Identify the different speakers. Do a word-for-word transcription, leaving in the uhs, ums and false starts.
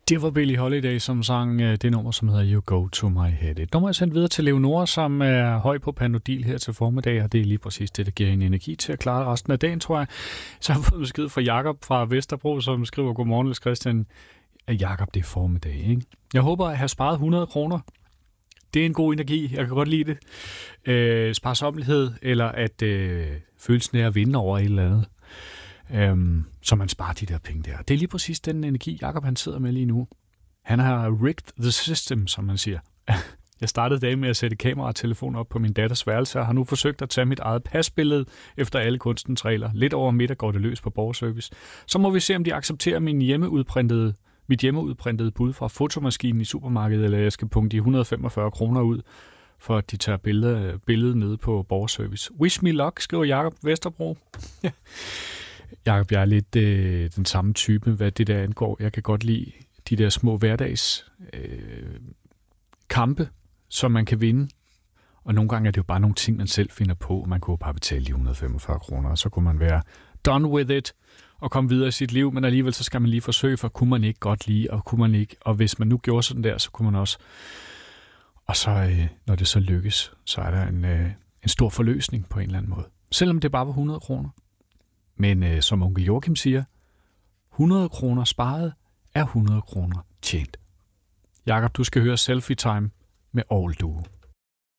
Speaker 1: Det var Billie Holiday, som sang uh, det nummer, som hedder You Go To My Head. Et nummer er sendt videre til Leonora, som er høj på Panodil her til formiddag, og det er lige præcis det, der giver en energi til at klare resten af dagen, tror jeg. Så har jeg fået besked fra Jakob fra Vesterbro, som skriver, godmorgen, Niels Christian. Jakob, det er formiddag, ikke? Jeg håber at have sparet hundrede kroner. Det er en god energi, jeg kan godt lide det. Øh, sparsommelighed, eller at øh, følelsen af at vinde over et eller andet. Øhm, så man sparer de der penge der. Det er lige præcis den energi, Jakob han sidder med lige nu. Han har rigged the system, som man siger. Jeg startede dagen med at sætte kamera og telefon op på min datters værelse, og har nu forsøgt at tage mit eget pasbillede efter alle kunstens regler. Lidt over middag går det løs på borgerservice. Så må vi se, om de accepterer min hjemmeudprintede, mit hjemmeudprintede bud fra fotomaskinen i supermarkedet, eller jeg skal punkte de et hundrede og femogfyrre kroner ud, for at de tager billede, billedet nede på borgerservice. Wish me luck, skriver Jakob Vesterbro. Jakob, jeg er lidt øh, den samme type, hvad det der angår. Jeg kan godt lide de der små hverdags øh, kampe, som man kan vinde. Og nogle gange er det jo bare nogle ting, man selv finder på. Man kunne bare betale de et hundrede og femogfyrre kroner, og så kunne man være done with it og komme videre i sit liv. Men alligevel så skal man lige forsøge, for kunne man ikke godt lide, og kunne man ikke. Og hvis man nu gjorde sådan der, så kunne man også. Og så, øh, når det så lykkes, så er der en, øh, en stor forløsning på en eller anden måde. Selvom det bare var hundrede kroner. Men øh, som onkel Joachim siger, hundrede kroner sparet er hundrede kroner tjent. Jakob, du skal høre Selfie Time med All Duo.